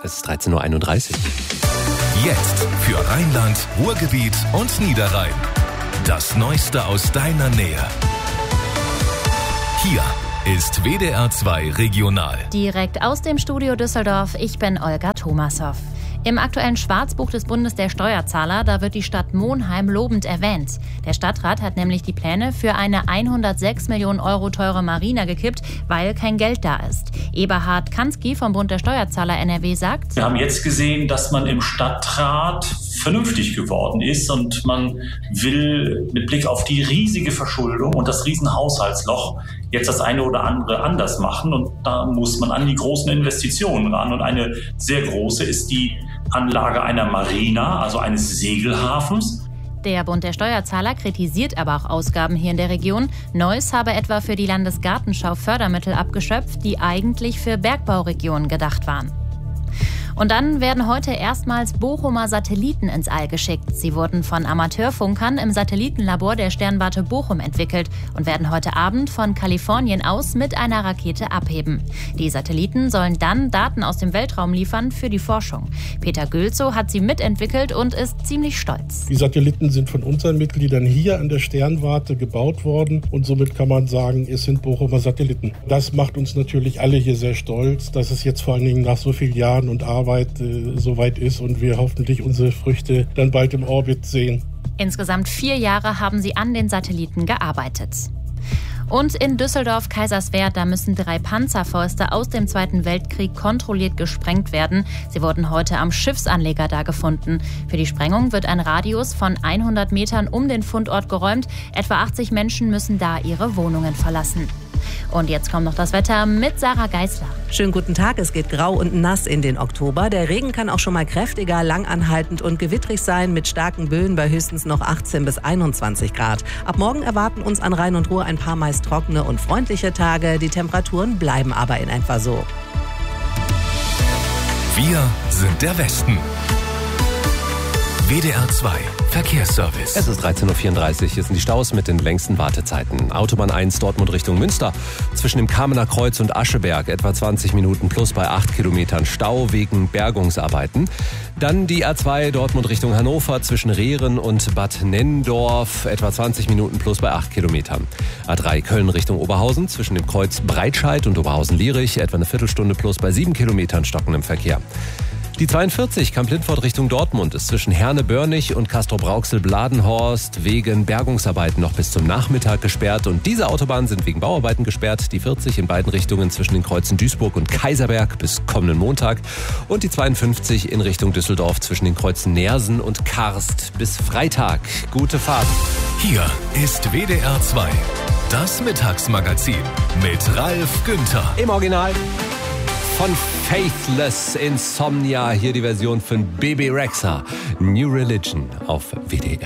Es ist 13.31 Uhr. Jetzt für Rheinland, Ruhrgebiet und Niederrhein. Das Neueste aus deiner Nähe. Hier ist WDR 2 Regional. Direkt aus dem Studio Düsseldorf, ich bin Olga Thomashoff. Im aktuellen Schwarzbuch des Bundes der Steuerzahler, da wird die Stadt Monheim lobend erwähnt. Der Stadtrat hat nämlich die Pläne für eine 106 Millionen Euro teure Marina gekippt, weil kein Geld da ist. Eberhard Kansky vom Bund der Steuerzahler NRW sagt: Wir haben jetzt gesehen, dass man im Stadtrat vernünftig geworden ist und man will mit Blick auf die riesige Verschuldung und das Riesenhaushaltsloch jetzt das eine oder andere anders machen, und da muss man an die großen Investitionen ran, und eine sehr große ist die Anlage einer Marina, also eines Segelhafens. Der Bund der Steuerzahler kritisiert aber auch Ausgaben hier in der Region. Neuss habe etwa für die Landesgartenschau Fördermittel abgeschöpft, die eigentlich für Bergbauregionen gedacht waren. Und dann werden heute erstmals Bochumer Satelliten ins All geschickt. Sie wurden von Amateurfunkern im Satellitenlabor der Sternwarte Bochum entwickelt und werden heute Abend von Kalifornien aus mit einer Rakete abheben. Die Satelliten sollen dann Daten aus dem Weltraum liefern für die Forschung. Peter Gülzow hat sie mitentwickelt und ist ziemlich stolz. Die Satelliten sind von unseren Mitgliedern hier an der Sternwarte gebaut worden, und somit kann man sagen, es sind Bochumer Satelliten. Das macht uns natürlich alle hier sehr stolz, dass es jetzt vor allen Dingen nach so vielen Jahren und Arbeit soweit ist und wir hoffentlich unsere Früchte dann bald im Orbit sehen. Insgesamt 4 Jahre haben sie an den Satelliten gearbeitet. Und in Düsseldorf-Kaiserswerth, da müssen 3 Panzerfäuste aus dem Zweiten Weltkrieg kontrolliert gesprengt werden. Sie wurden heute am Schiffsanleger da gefunden. Für die Sprengung wird ein Radius von 100 Metern um den Fundort geräumt. Etwa 80 Menschen müssen da ihre Wohnungen verlassen. Und jetzt kommt noch das Wetter mit Sarah Geisler. Schönen guten Tag, es geht grau und nass in den Oktober. Der Regen kann auch schon mal kräftiger, langanhaltend und gewittrig sein, mit starken Böen bei höchstens noch 18 bis 21 Grad. Ab morgen erwarten uns an Rhein und Ruhr ein paar meist trockene und freundliche Tage. Die Temperaturen bleiben aber in etwa so. Wir sind der Westen. WDR 2 Verkehrsservice. Es ist 13.34 Uhr. Hier sind die Staus mit den längsten Wartezeiten. Autobahn 1 Dortmund Richtung Münster. Zwischen dem Kamener Kreuz und Ascheberg etwa 20 Minuten plus bei 8 Kilometern Stau wegen Bergungsarbeiten. Dann die A2 Dortmund Richtung Hannover zwischen Rehren und Bad Nenndorf etwa 20 Minuten plus bei 8 Kilometern. A3 Köln Richtung Oberhausen zwischen dem Kreuz Breitscheid und Oberhausen-Lierich etwa eine Viertelstunde plus bei 7 Kilometern stockendem Verkehr. Die 42 Kamp-Lindfort Richtung Dortmund ist zwischen Herne-Börnich und Castrop-Rauxel-Bladenhorst wegen Bergungsarbeiten noch bis zum Nachmittag gesperrt. Und diese Autobahnen sind wegen Bauarbeiten gesperrt. Die 40 in beiden Richtungen zwischen den Kreuzen Duisburg und Kaiserberg bis kommenden Montag. Und die 52 in Richtung Düsseldorf zwischen den Kreuzen Neersen und Karst bis Freitag. Gute Fahrt. Hier ist WDR 2, das Mittagsmagazin mit Ralf Günther. Im Original von Faithless Insomnia. Hier die Version von Bebe Rexha. New Religion auf WDR.